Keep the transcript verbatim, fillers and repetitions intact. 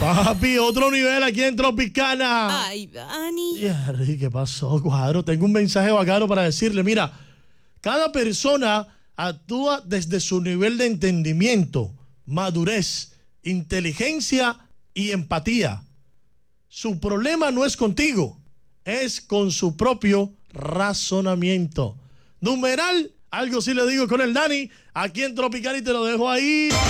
Papi, otro nivel aquí en Tropicana. Ay, Dani. Jerry, ¿qué pasó, Cuadro? Tengo un mensaje bacano para decirle. Mira, cada persona actúa desde su nivel de entendimiento, madurez, inteligencia y empatía. Su problema no es contigo, es con su propio razonamiento. Numeral, algo sí le digo con el Dani, aquí en Tropicana y te lo dejo ahí.